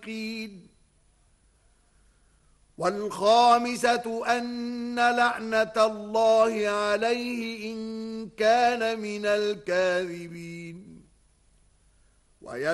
المتقين. والخامسة أن لعنة الله عليه إن كان من الكاذبين.